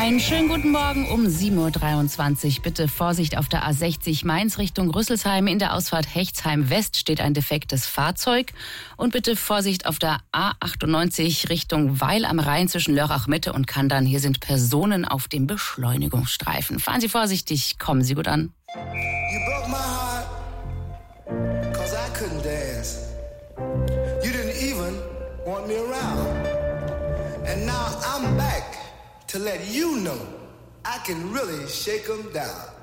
Einen schönen guten Morgen um 7.23 Uhr. Bitte Vorsicht auf der A60 Mainz Richtung Rüsselsheim. In der Ausfahrt Hechtsheim West steht ein defektes Fahrzeug. Und bitte Vorsicht auf der A98 Richtung Weil am Rhein zwischen Lörrach Mitte und Kandern. Hier sind Personen auf dem Beschleunigungsstreifen. Fahren Sie vorsichtig, kommen Sie gut an. You broke my heart, 'cause I couldn't dance. You didn't even want me around. And now I'm back to let you know I can really shake 'em down.